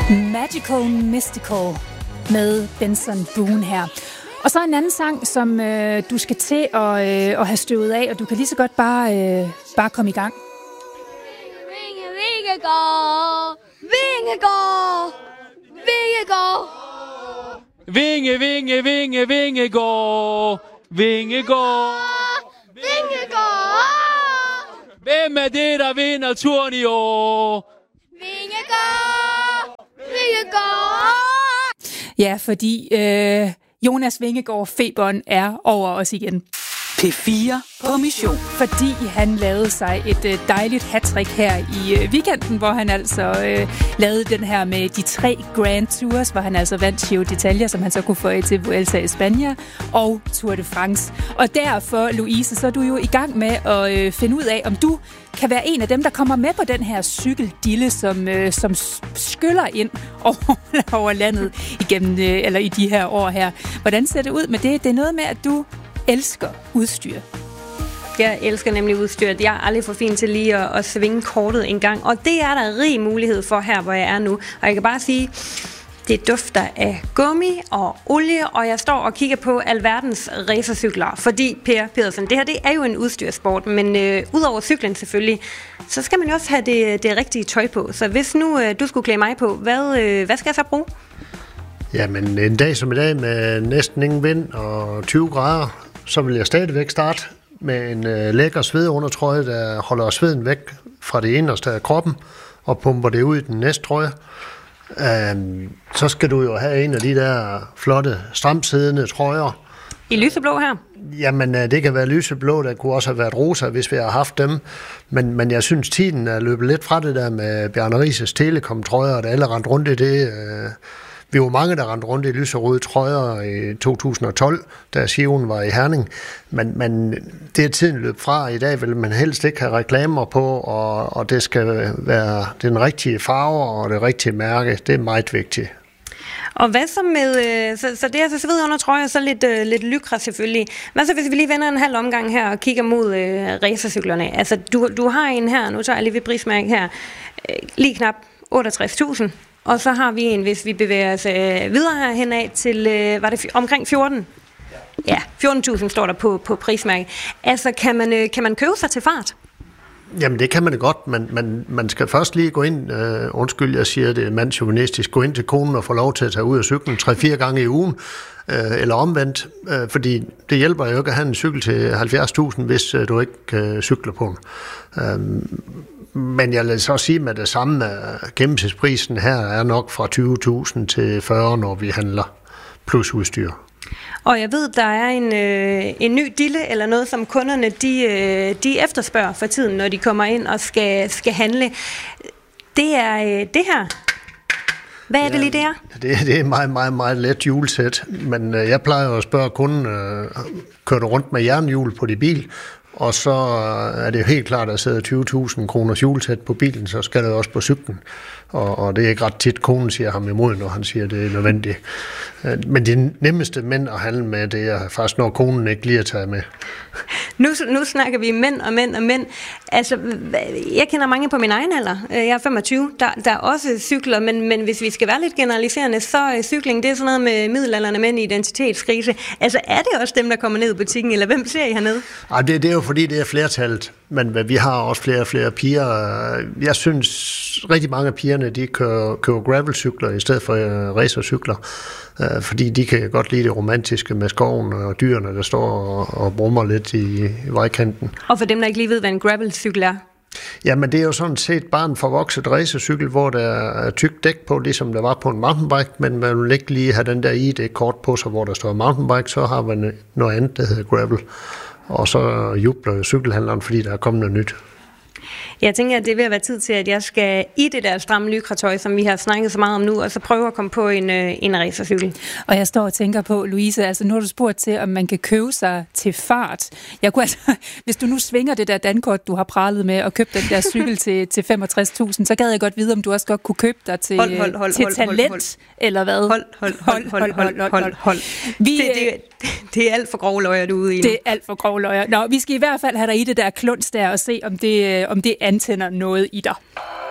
Magical Mystical med Benson Boone her. Og så en anden sang, som du skal til at have støvet af, og du kan lige så godt bare komme i gang. Vingegård, Vingegård, Vingegård. Vinge, vinge, vinge, Vingegård, Vingegård, Vingegård. Hvem er det, der vinder turen i år? Vingegård, Vingegård. Ja, fordi Jonas Vingegaard feberen er over os igen. P4 på mission. Fordi han lavede sig et dejligt hattrick her i weekenden, hvor han altså lavede den her med de 3 Grand Tours, hvor han altså vandt Giro d'Italia, som han så kunne få til Vuelta i Spanien, og Tour de France. Og derfor, Louise, så er du jo i gang med at finde ud af, om du kan være en af dem, der kommer med på den her cykeldille, som skyller ind over landet igennem, eller i de her år her. Hvordan ser det ud med det? Det er noget med, at du elsker udstyr. Jeg elsker nemlig udstyret. Jeg er aldrig for fin til lige at svinge kortet en gang, og det er der rig mulighed for her, hvor jeg er nu. Og jeg kan bare sige, det dufter af gummi og olie, og jeg står og kigger på alverdens racercykler, fordi Per Pedersen, det her det er jo en udstyrsport, men udover cyklen selvfølgelig, så skal man jo også have det rigtige tøj på. Så hvis nu du skulle klæde mig på, hvad skal jeg så bruge? Jamen, en dag som i dag med næsten ingen vind og 20 grader, så vil jeg stadigvæk starte med en lækker svedeundertrøje, der holder sveden væk fra det inderste af kroppen og pumper det ud i den næste trøje. Så skal du jo have en af de der flotte, stramsiddende trøjer. I lyseblå her? Jamen, det kan være lyseblå, der kunne også have været rosa, hvis vi har haft dem. Men jeg synes, tiden er løbet lidt fra det der med Bjarne Rises Telekom-trøjer, og der alle rendte rundt i det. Vi var mange, der rendte rundt i lyserøde trøjer i 2012, da Giroen var i Herning. Men det er tiden løb fra. I dag vil man helst ikke have reklamer på, og det skal være den rigtige farve og det rigtige mærke. Det er meget vigtigt. Og hvad så med, så det er altså sved under trøje, og så lidt lykra selvfølgelig. Hvad så hvis vi lige vender en halv omgang her og kigger mod racercyklerne? Altså du har en her, nu tager jeg lige ved prismærke her, lige knap 68.000. Og så har vi en, hvis vi bevæger os videre herhen af til, var det omkring 14? Ja, 14.000 står der på prismærke. Altså, kan man købe sig til fart? Jamen, det kan man godt, men man skal først lige gå ind, undskyld, jeg siger det mandsjuvenistisk, gå ind til konen og få lov til at tage ud af cyklen 3-4 gange i ugen, eller omvendt, fordi det hjælper jo ikke at have en cykel til 70.000, hvis du ikke cykler på den. Men jeg vil så sige med det samme, at gennemsnitsprisen her er nok fra 20.000 til 40, når vi handler, plus udstyr. Og jeg ved, der er en ny dille eller noget, som kunderne de efterspørger for tiden, når de kommer ind og skal handle. Det er det her. Hvad er det lige der? Det er meget, meget, meget let julesæt, men jeg plejer at spørge kunden, kører du rundt med jernhjul på din bil? Og så er det jo helt klart, at der sidder 20.000 kroners julesæt på bilen, så skal det også på cyklen. Og det er ikke ret tit, konen siger ham imod, når han siger, at det er nødvendigt. Men det nemmeste mænd at handle med, det er faktisk, når konen ikke lige er taget med. Nu snakker vi mænd og mænd og mænd. Altså, jeg kender mange på min egen alder. Jeg er 25. Der er også cykler, men hvis vi skal være lidt generaliserende, så er cykling, det er sådan noget med middelaldrende mænd i identitetskrise. Altså, er det også dem, der kommer ned i butikken, eller hvem ser I hernede? Ej, det er jo fordi, det er flertallet, men vi har også flere og flere piger. Jeg synes, rigtig mange af pigerne, de kører gravelcykler i stedet for racercykler, fordi de kan godt lide det romantiske med skoven og dyrene, der står og brummer lidt i vejkanten. Og for dem, der ikke lige ved, hvad en gravelcykel er? Jamen, det er jo sådan set bare en forvokset racercykel, hvor der er tykt dæk på, ligesom der var på en mountainbike, men man vil ikke lige have den der ID-kort på sig, hvor der står mountainbike, så har man noget andet, der hedder gravel. Og så jubler cykelhandleren, fordi der er kommet noget nyt. Jeg tænker, at det er ved at være tid til, at jeg skal i det der stramme lykratøj, som vi har snakket så meget om nu, og så prøve at komme på en racercykel. Og jeg står og tænker på, Louise, altså nu har du spurgt til, om man kan købe sig til fart. Jeg kunne altså, hvis du nu svinger det der dankort, du har pralet med, og købe den der cykel til 65.000, så gad jeg godt vide, om du også godt kunne købe dig til talent, eller hvad? Hold. Det er alt for grove løjer, du er ude i. Det er alt for grove løjer. Nå, vi skal i hvert fald have dig i det der kluns der, og se, om det antænder noget i dig.